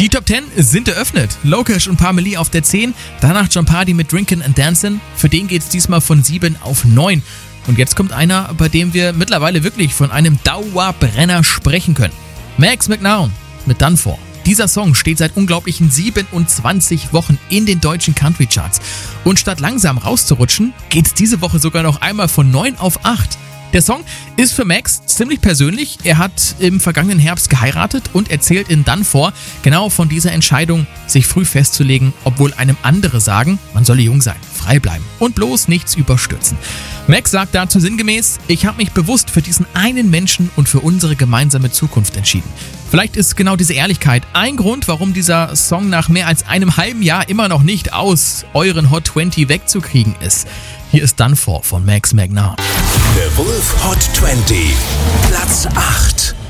Die Top 10 sind eröffnet. Lokesh und Parmelee auf der 10, danach Jon Pardi mit Drinkin' and Dancin'. Für den geht's diesmal von 7 auf 9. Und jetzt kommt einer, bei dem wir mittlerweile wirklich von einem Dauerbrenner sprechen können. Max McNown mit Done For. Dieser Song steht seit unglaublichen 27 Wochen in den deutschen Country-Charts. Und statt langsam rauszurutschen, geht's diese Woche sogar noch einmal von 9 auf 8. Der Song ist für Max ziemlich persönlich. Er hat im vergangenen Herbst geheiratet und erzählt in Done For genau von dieser Entscheidung, sich früh festzulegen, obwohl einem andere sagen, man solle jung sein, frei bleiben und bloß nichts überstürzen. Max sagt dazu sinngemäß, ich habe mich bewusst für diesen einen Menschen und für unsere gemeinsame Zukunft entschieden. Vielleicht ist genau diese Ehrlichkeit ein Grund, warum dieser Song nach mehr als einem halben Jahr immer noch nicht aus euren Hot 20 wegzukriegen ist. Hier ist Done For von Max McNown. The Wolf Hot 20, Platz 8.